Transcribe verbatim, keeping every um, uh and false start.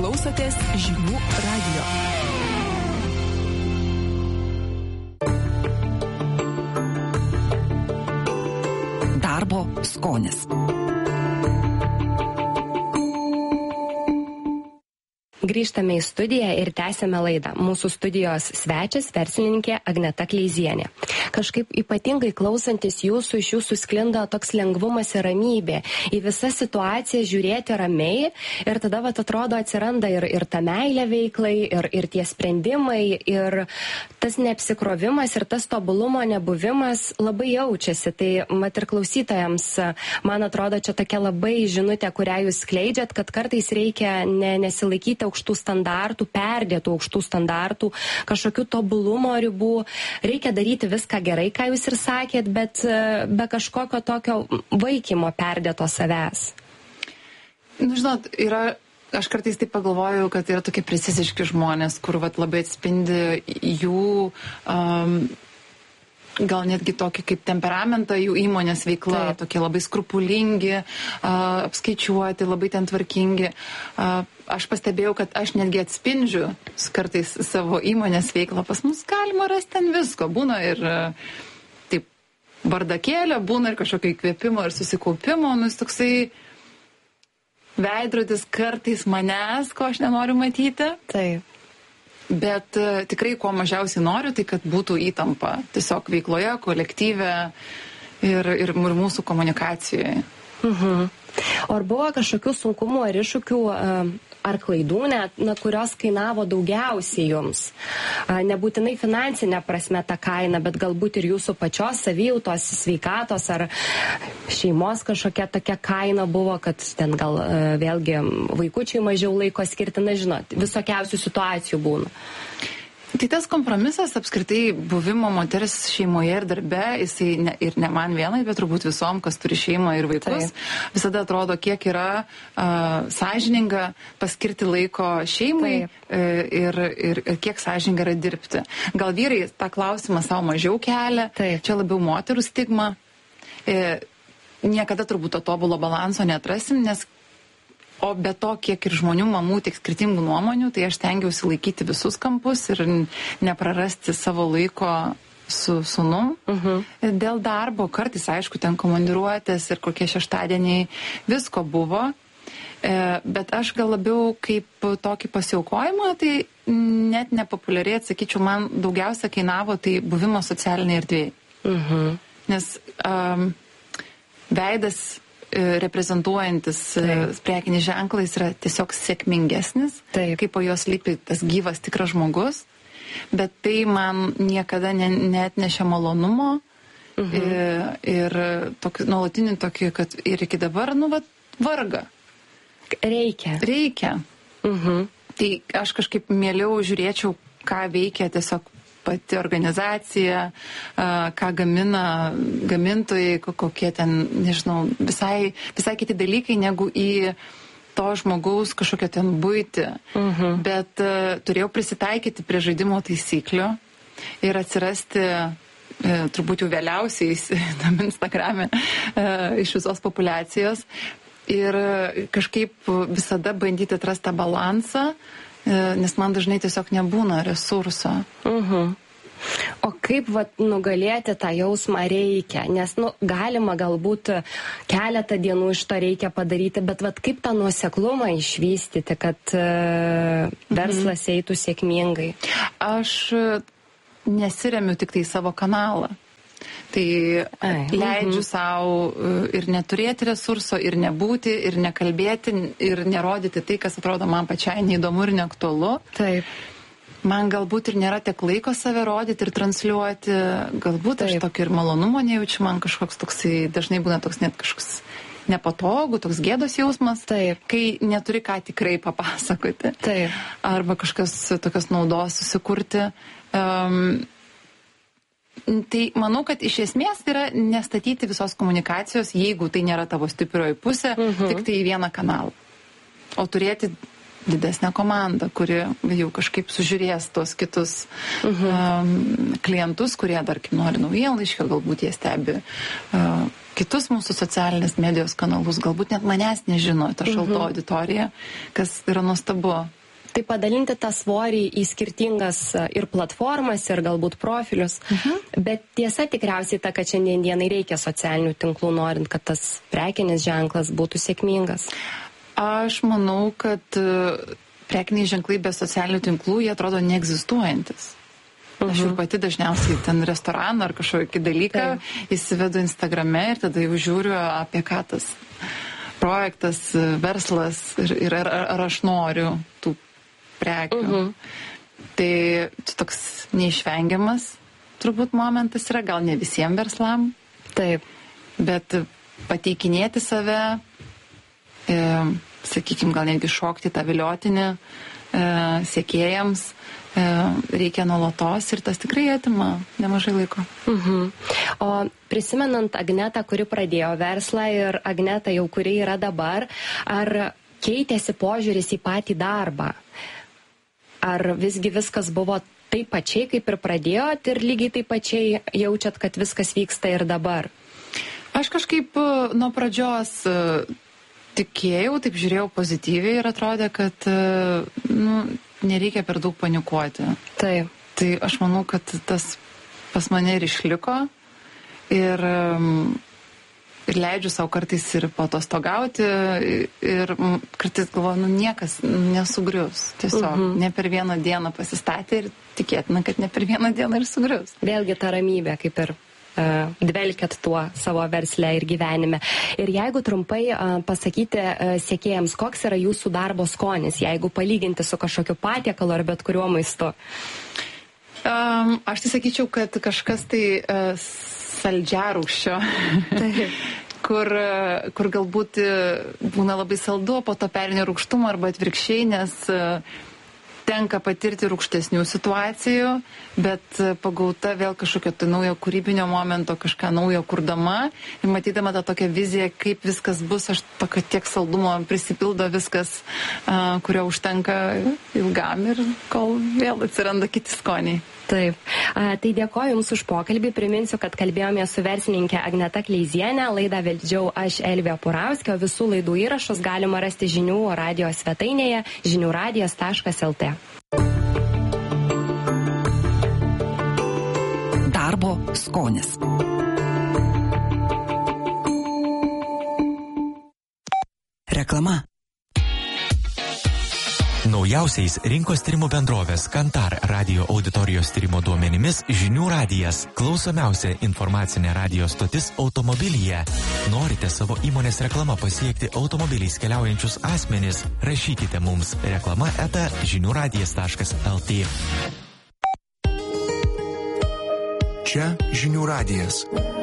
Klausotės žinių radijo. Darbo skonis. Grįžtame į studiją ir tęsėme laidą. Mūsų studijos svečias verslininkė Agneta Kleizienė. Kažkaip ypatingai klausantis jūsų, iš jūsų sklinda toks lengvumas ir ramybė. Į visą situaciją žiūrėti ramiai ir tada vat, atrodo atsiranda ir, ir ta meilė veiklai, ir, ir tie sprendimai, ir tas neapsikrovimas, ir tas tobulumo nebuvimas labai jaučiasi. Tai mat ir klausytojams, man atrodo, čia tokia labai žinutė, kurią jūs skleidžiat, kad kartais reikia ne, nesilaikyti aukštų standartų, perdėtų aukštų standartų, kažkokių tobulumo ribų. Reikia daryti viską gerai, ką jūs ir sakėt, bet be kažkokio tokio vaikymo perdėto savęs. Nu, žinot, yra, aš kartais taip pagalvoju, kad yra tokie preciziški žmonės, kur vat, labai atspindi jų um, gal netgi tokį kaip temperamentą jų įmonės veikla, taip. Tokie labai skrupulingi, uh, apskaičiuoti, labai ten tvarkingi. Uh, aš pastebėjau, kad aš netgi atspindžiu kartais savo įmonės veiklą. Pas mus galima rasti ten visko. Būna ir uh, taip bardakėlio, būna ir kažkokio įkvėpimo ir susikaupimo. Nu, jis toksai veidrodis kartais manęs, ko aš nenoriu matyti. Taip. Bet uh, tikrai kuo mažiausiai noriu, tai kad būtų įtampa tiesiog veikloje, kolektyve ir, ir, ir mūsų komunikacijoje. Mhm. O ar buvo kažkokių sunkumų ar iššūkių uh, ar klaidų, net, na, kurios kainavo daugiausiai jums? Uh, nebūtinai finansinė prasme ta kaina, bet galbūt ir jūsų pačios savijautos, sveikatos ar šeimos kažkokia tokia kaina buvo, kad ten gal uh, vėlgi vaikučiai mažiau laiko skirti, na, žinot, visokiausių situacijų būna. Tai tas kompromisas apskritai buvimo moters šeimoje ir darbe, jisai ne, ir ne man vienai, bet turbūt visom, kas turi šeimą ir vaikus, Taip. Visada atrodo, kiek yra uh, sąžininga paskirti laiko šeimai uh, ir, ir, ir kiek sąžininga yra dirbti. Gal vyrai tą klausimą savo mažiau kelia, Taip. Čia labiau moterų stigma. Uh, niekada turbūt to tobulo balanso neatrasim, nes o be to, kiek ir žmonių, mamų, tiek skirtingų nuomonių, tai aš stengiausi laikyti visus kampus ir neprarasti savo laiko su sūnum. Uh-huh. Dėl darbo kartais, aišku, ten komandiruotės ir kokie šeštadieniai, visko buvo. E, bet aš gal labiau kaip tokį pasiaukojimą, tai net nepopuliariai atsakyčiau, man daugiausia kainavo tai buvimo socialiniai erdvėjai. Uh-huh. Nes um, veidas reprezentuojantis Taip. Prekinis ženklas yra tiesiog sėkmingesnis, Taip. Kaip po jos lypi tas gyvas tikras žmogus, bet tai man niekada ne, neatnešė malonumo uh-huh. ir, ir tokį, nuolatinį tokį, kad ir iki dabar, nu, vat, varga. Reikia. Reikia. Uh-huh. Tai aš kažkaip mieliau žiūrėčiau, ką veikia tiesiog pati organizacija, ką gamina gamintojai, kokie ten, nežinau, visai, visai kiti dalykai negu į to žmogaus kažkokią ten buitį. Uh-huh. Bet uh, turėjau prisitaikyti prie žaidimo taisyklių ir atsirasti uh, turbūt jau vėliausiai tam Instagrame uh, iš visos populiacijos ir uh, kažkaip visada bandyti atrasti tą balansą, nes man dažnai tiesiog nebūna resurso. Uh-huh. O kaip vat, nugalėti tą jausmą reikia? Nes nu, galima galbūt keletą dienų iš to reikia padaryti, bet vat, kaip tą nuoseklumą išvystyti, kad uh, verslas uh-huh. eitų sėkmingai? Aš nesiremiu tik tai savo kanalą. Tai Ai, leidžiu uh-huh. savo ir neturėti resurso, ir nebūti, ir nekalbėti, ir nerodyti tai, kas atrodo man pačiai neįdomu ir neaktualu. Taip. Man galbūt ir nėra tiek laiko save rodyti ir transliuoti, galbūt Taip. Aš tokį ir malonumo nejaučiu, man kažkoks toksai, dažnai būna toks net kažkoks nepatogu, toks gėdos jausmas, Taip. Kai neturi ką tikrai papasakoti. Taip. Arba kažkas tokios naudos susikurti. Um, Tai manau, kad iš esmės yra nestatyti visos komunikacijos, jeigu tai nėra tavo stiprioji pusė, uh-huh. tik tai į vieną kanalą. O turėti didesnė komanda, kuri jau kažkaip sužiūrės tuos kitus Mhm. um, klientus, kurie, tarkim, nori naujienlaiškio, galbūt jie stebi uh, kitus mūsų socialinės medijos kanalus, galbūt net manęs nežino ta šalta Mhm. auditorija, kas yra nuostabu. Tai padalinti tą svorį į skirtingas e, ir platformas, ir galbūt profilius. Mhm. Bet tiesa tikriausiai ta, kad šiandien dienai reikia socialinių tinklų, norint, kad tas prekinis ženklas būtų sėkmingas. Aš manau, kad uh, prekiniai ženklai be socialinių tinklų, jie atrodo neegzistuojantis. Aš ir pati dažniausiai ten restoraną ar kažkokį dalyką įsivedu Instagrame ir tada jau žiūriu, apie ką tas projektas, verslas ir, ir ar, ar aš noriu tų prekių. Mhm. Tai čia toks neišvengiamas turbūt momentas yra, gal ne visiems verslam, Taip. bet pateikinėti save, e, sakykime, gal netgi šokti tą viliotinį e, sekėjams e, reikia nuolatos ir tas tikrai atima nemažai laiko. Mhm. O prisimenant Agnetą, kuri pradėjo verslą, ir Agnetą jau kuri yra dabar, ar keitėsi požiūris į patį darbą? Ar visgi viskas buvo taip pačiai, kaip ir pradėjot, ir lygiai taip pačiai jaučiat, kad viskas vyksta ir dabar? Aš kažkaip e, nuo pradžios e, tikėjau, taip žiūrėjau pozityviai ir atrodė, kad e, nu, nereikia per daug panikuoti. Taip. Tai aš manau, kad tas pas mane ir išliko ir, um, ir leidžiu savo kartais ir patostogauti ir mm, kartais galvoju, nu niekas nesugrius. Tiesiog Mhm. ne per vieną dieną pasistatė ir tikėtina, kad ne per vieną dieną ir sugrius. Vėlgi ta ramybė, kaip ir uh, dvelkiat tuo savo versle ir gyvenime. Ir jeigu trumpai uh, pasakyti uh, sekėjams, koks yra jūsų darbo skonis, jeigu palyginti su kažkokiu patiekalu ar bet kuriuo maistu? Um, aš tai sakyčiau, kad kažkas tai uh, saldžiarūgščio, kur, uh, kur galbūt uh, būna labai saldu, po to pereina rūgštumą arba atvirkščiai, nes uh, tenka patirti rūgštesnių situacijų, bet uh, pagauta vėl kažkokio tai naujo kūrybinio momento, kažką naujo kurdama ir matydama tą tokią viziją, kaip viskas bus, aš tokio tiek saldumo prisipildo viskas, uh, kurio užtenka ilgam ir kol vėl atsiranda kiti skoniai. Taip. A, tai dėkoju Jums už pokalbį. Priminsiu, kad kalbėjome su verslininkė Agneta Kleizienė. Laidą vedžiau aš Elvija Purauskė, o visų laidų įrašus galima rasti žinių radio svetainėje žinių radijas taškas el tė. Darbo skonis. Reklama. Naujausiais rinkos tyrimų bendrovės Kantar radio auditorijos tyrimo duomenimis Žinių radijas – klausomiausia informacinė radio stotis automobilyje. Norite savo įmonės reklama pasiekti automobiliais keliaujančius asmenis? Rašykite mums reklama eta žinių radijas taškas el tė. Čia Žinių radijas.